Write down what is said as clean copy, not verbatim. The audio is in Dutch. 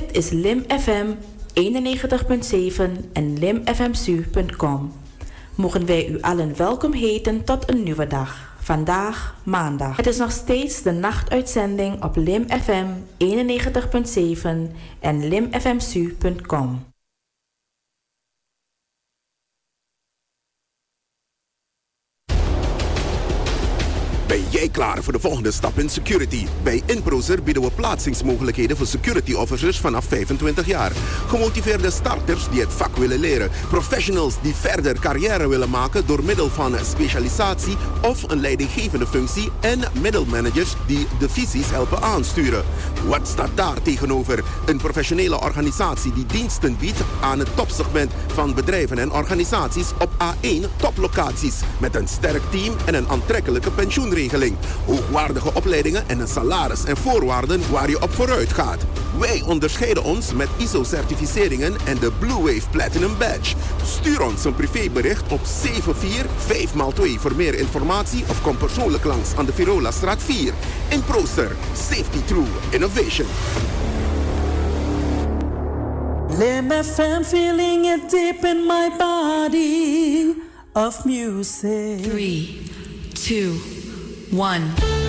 is Lim FM 91.7 en limfmsu.com. Mogen wij u allen welkom heten tot een nieuwe dag. Vandaag, maandag. Het is nog steeds de nachtuitzending op Lim FM 91.7 en limfmsu.com. Ben jij klaar voor de volgende stap in security? Bij InProzer bieden we plaatsingsmogelijkheden voor security officers vanaf 25 jaar. Gemotiveerde starters die het vak willen leren. Professionals die verder carrière willen maken door middel van specialisatie of een leidinggevende functie. En middelmanagers die de visies helpen aansturen. Wat staat daar tegenover? Een professionele organisatie die diensten biedt aan het topsegment van bedrijven en organisaties op A1 toplocaties. Met een sterk team en een aantrekkelijke pensioenregeling. Hoogwaardige opleidingen en een salaris en voorwaarden waar je op vooruit gaat. Wij onderscheiden ons met ISO-certificeringen en de Blue Wave Platinum Badge. Stuur ons een privébericht op 74552 voor meer informatie of kom persoonlijk langs aan de Virola-straat 4. InProzer, safety through innovation. Lim FM, feeling it deep in my body of music. 3, 2, 1.